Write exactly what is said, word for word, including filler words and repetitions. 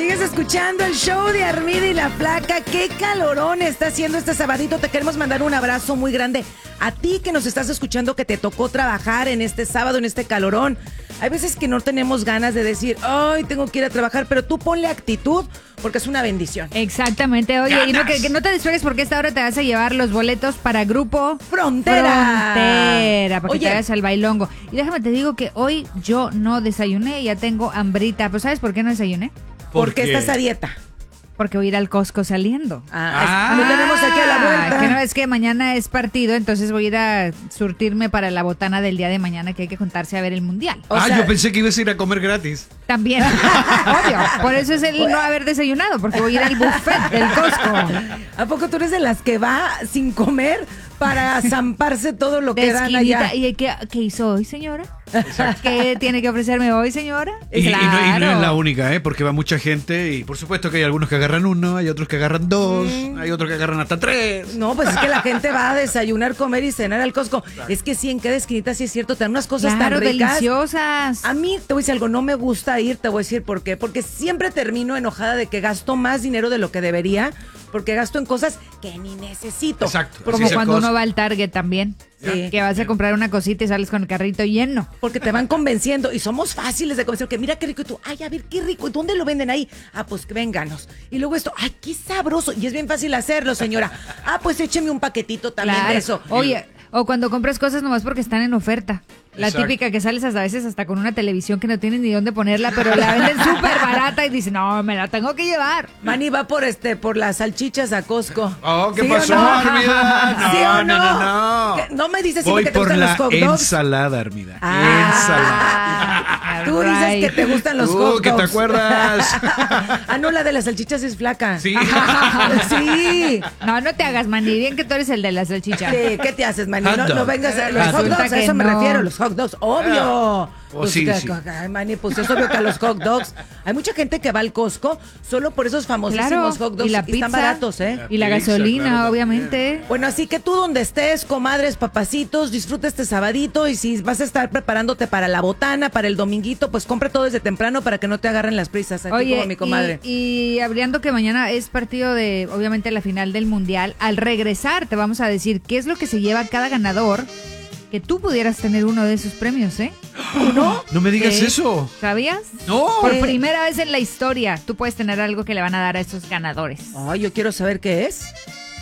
Sigues escuchando el show de Armida y la Flaca. Qué calorón está haciendo este sabadito. Te queremos mandar un abrazo muy grande a ti que nos estás escuchando, que te tocó trabajar en este sábado, en este calorón. Hay veces que no tenemos ganas de decir, ay, tengo que ir a trabajar, pero tú ponle actitud porque es una bendición. Exactamente. Oye, ¡Ganas! y no, que, que no te distraigas porque esta hora te vas a llevar los boletos para Grupo Frontera. Frontera, para que Oye. te vayas al bailongo. Y déjame te digo que hoy yo no desayuné, ya tengo hambrita. ¿Pero sabes por qué no desayuné? Porque estás a dieta. Porque voy a ir al Costco saliendo. Ah, es- lo tenemos aquí a la vuelta. Que no es que mañana es partido, entonces voy a ir a surtirme para la botana del día de mañana que hay que juntarse a ver el mundial. O ah, sea- yo pensé que ibas a ir a comer gratis. También, obvio. Por eso es el no haber desayunado, porque voy a ir al buffet del Costco. ¿A poco tú eres de las que va sin comer para zamparse todo lo que dan allá? Desquinita. ¿Y qué, qué hizo hoy, señora? ¿Qué tiene que ofrecerme hoy, señora? Y, y no, y no es Claro. la única, ¿eh? Porque va mucha gente y por supuesto que hay algunos que agarran uno, hay otros que agarran dos, hay otros que agarran hasta tres. No, pues es que la gente va a desayunar, comer y cenar al Costco. Es que sí, en cada esquinita sí es cierto, te dan unas cosas Claro, tan ricas. deliciosas. A mí, te voy a decir algo, no me gusta ir, te voy a decir por qué. Porque siempre termino enojada de que gasto más dinero de lo que debería, porque gasto en cosas que ni necesito. Exacto. Porque, Así Como es el cuando Costco. uno va al Target también. Sí. Que vas a comprar una cosita y sales con el carrito lleno. porque te van convenciendo y somos fáciles de convencer. Que mira qué rico y tú, ay, a ver qué rico. ¿Y dónde lo venden ahí? Ah, pues que vénganos. Y luego esto, ay, qué sabroso. Y es bien fácil hacerlo, señora. Ah, pues écheme un paquetito también de eso. Oye, o cuando compras cosas nomás porque están en oferta. La Exacto. típica que sales hasta a veces hasta con una televisión que no tienes ni dónde ponerla, pero la venden súper barata y dices, no, me la tengo que llevar. Manny va por este, por las salchichas a Costco. Oh, ¿qué ¿Sí o pasó, no? Armida? No, ¿Sí o no? no, no, no. ¿Qué? No me dices si Voy que te por gustan la los hot dogs. ensalada, Armida. Ah, Ah, Tú dices right. que te gustan los Tú, hot dogs. que te acuerdas. Ah, no, la de las salchichas es flaca. Sí. Sí. No, no te hagas, Manny, bien que tú eres el de la salchicha. ¿Qué, qué te haces, Manny? Hot No, dog. no vengas a los Hot hot dog. dogs, a Que eso me no. refiero, los hot dogs, obvio. Oh, Pues sí, que- sí. Ay, Manny, pues es obvio que a los hot dogs. Hay mucha gente que va al Costco solo por esos famosísimos Claro, hot dogs y la están pizza. baratos, ¿eh? Y la Pizza, gasolina, claro, obviamente. Bueno, así que tú donde estés, comadres, papacitos, disfruta este sabadito y si vas a estar preparándote para la botana, para el dominguito, pues compra todo desde temprano para que no te agarren las prisas, aquí Oye, como mi comadre. y, y hablando que mañana es partido de, obviamente, la final del Mundial, al regresar te vamos a decir qué es lo que se lleva cada ganador, que tú pudieras tener uno de esos premios, ¿eh? ¿No? No me digas Sí. eso. ¿Sabías? No. Por ¿Qué? primera vez en la historia, tú puedes tener algo que le van a dar a esos ganadores. Ay, yo quiero saber qué es.